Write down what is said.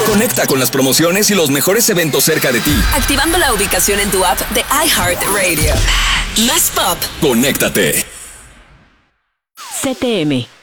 Conecta con las promociones y los mejores eventos cerca de ti. Activando la ubicación en tu app de iHeartRadio. Más pop. Conéctate. CTM.